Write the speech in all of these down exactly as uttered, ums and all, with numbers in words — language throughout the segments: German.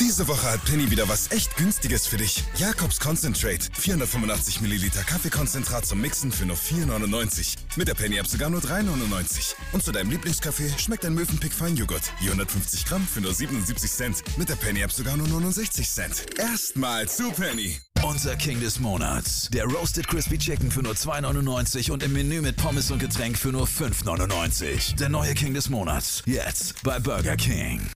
Diese Woche hat Penny wieder was echt Günstiges für dich. Jakobs Concentrate. vierhundertfünfundachtzig Milliliter Kaffeekonzentrat zum Mixen für nur vier neunundneunzig. Mit der Penny-App sogar nur drei neunundneunzig. Und zu deinem Lieblingskaffee schmeckt ein Mövenpick Feinjoghurt. Je hundertfünfzig Gramm für nur siebenundsiebzig Cent. Mit der Penny-App sogar nur neunundsechzig Cent. Erstmal zu Penny. Unser King des Monats. Der Roasted Crispy Chicken für nur zwei neunundneunzig und im Menü mit Pommes und Getränk für nur fünf neunundneunzig. Der neue King des Monats. Jetzt bei Burger King.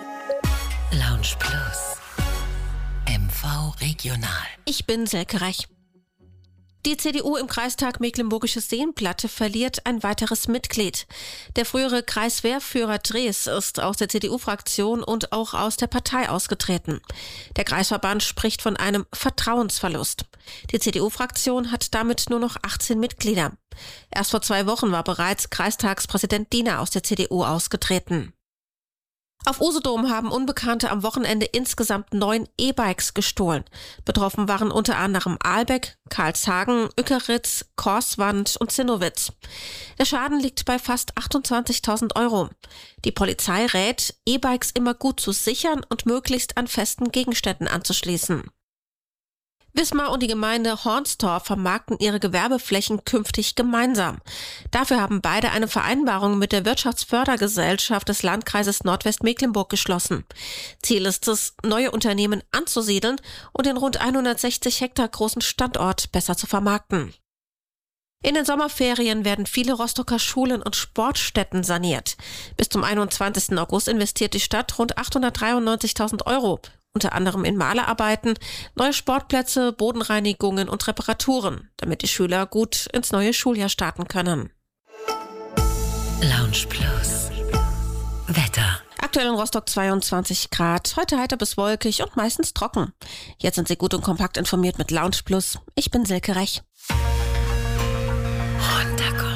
Lounge Plus. M V Regional. Ich bin Silke Reich. Die C D U im Kreistag Mecklenburgische Seenplatte verliert ein weiteres Mitglied. Der frühere Kreiswehrführer Drees ist aus der C D U-Fraktion und auch aus der Partei ausgetreten. Der Kreisverband spricht von einem Vertrauensverlust. Die C D U-Fraktion hat damit nur noch achtzehn Mitglieder. Erst vor zwei Wochen war bereits Kreistagspräsident Diener aus der C D U ausgetreten. Auf Usedom haben Unbekannte am Wochenende insgesamt neun E-Bikes gestohlen. Betroffen waren unter anderem Ahlbeck, Karlshagen, Ückeritz, Korswand und Zinnowitz. Der Schaden liegt bei fast achtundzwanzigtausend Euro. Die Polizei rät, E-Bikes immer gut zu sichern und möglichst an festen Gegenständen anzuschließen. Wismar und die Gemeinde Hornstorf vermarkten ihre Gewerbeflächen künftig gemeinsam. Dafür haben beide eine Vereinbarung mit der Wirtschaftsfördergesellschaft des Landkreises Nordwestmecklenburg geschlossen. Ziel ist es, neue Unternehmen anzusiedeln und den rund hundertsechzig Hektar großen Standort besser zu vermarkten. In den Sommerferien werden viele Rostocker Schulen und Sportstätten saniert. Bis zum einundzwanzigsten August investiert die Stadt rund achthundertdreiundneunzigtausend Euro. Unter anderem in Malerarbeiten, neue Sportplätze, Bodenreinigungen und Reparaturen, damit die Schüler gut ins neue Schuljahr starten können. Lounge Plus. Wetter. Aktuell in Rostock zweiundzwanzig Grad, heute heiter bis wolkig und meistens trocken. Jetzt sind Sie gut und kompakt informiert mit Lounge Plus. Ich bin Silke Reich. Runterkommen.